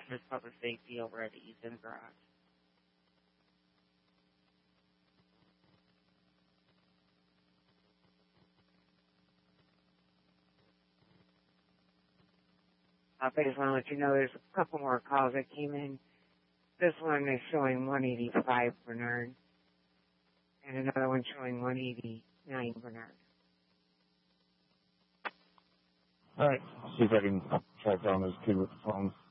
There's public safety over at the East End Garage. I just want to let you know there's a couple more calls that came in. This one is showing 185 Bernard, and another one showing 189 Bernard. All right. See if I can track down this kid with the phone.